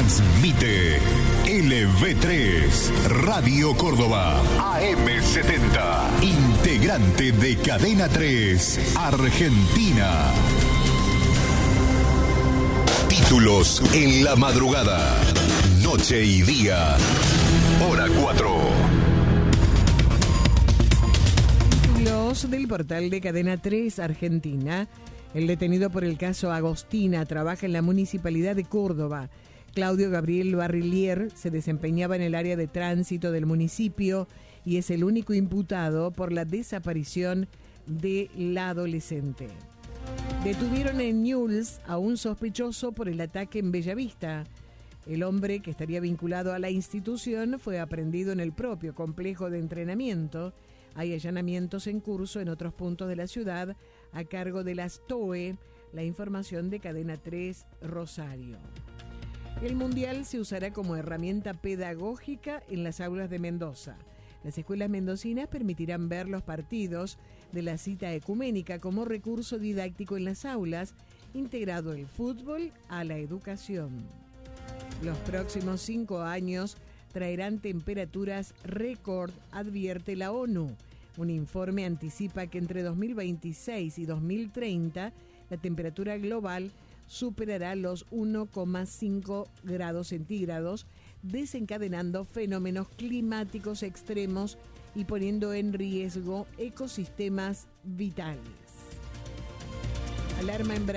Transmite LV3, Radio Córdoba, AM70, integrante de Cadena 3, Argentina. Títulos en la madrugada, noche y día, hora 4. Títulos del portal de Cadena 3, Argentina. El detenido por el caso Agostina trabaja en la Municipalidad de Córdoba. Claudio Gabriel Barrillier se desempeñaba en el área de tránsito del municipio y es el único imputado por la desaparición de la adolescente. Detuvieron en Newell's a un sospechoso por el ataque en Bellavista. El hombre, que estaría vinculado a la institución, fue aprehendido en el propio complejo de entrenamiento. Hay allanamientos en curso en otros puntos de la ciudad a cargo de las TOE. La información de Cadena 3 Rosario. El Mundial se usará como herramienta pedagógica en las aulas de Mendoza. Las escuelas mendocinas permitirán ver los partidos de la cita ecuménica como recurso didáctico en las aulas, integrado el fútbol a la educación. Los próximos 5 años traerán temperaturas récord, advierte la ONU. Un informe anticipa que entre 2026 y 2030 la temperatura global superará los 1,5 grados centígrados, desencadenando fenómenos climáticos extremos y poniendo en riesgo ecosistemas vitales. Alarma en Brasil.